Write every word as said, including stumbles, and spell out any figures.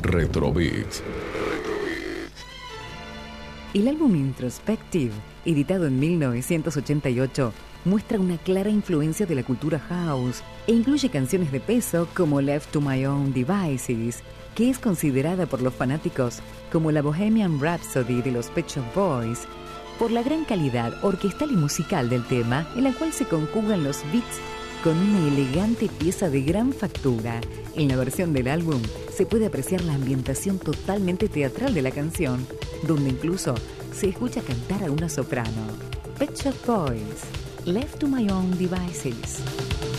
Retrobeats. El álbum Introspective, editado en mil novecientos ochenta y ocho, muestra una clara influencia de la cultura house e incluye canciones de peso como Left to My Own Devices, que es considerada por los fanáticos como la Bohemian Rhapsody de los Pet Shop Boys, por la gran calidad orquestal y musical del tema, en la cual se conjugan los beats con una elegante pieza de gran factura. En la versión del álbum se puede apreciar la ambientación totalmente teatral de la canción, donde incluso se escucha cantar a una soprano. Pet Shop Boys, Left to My Own Devices.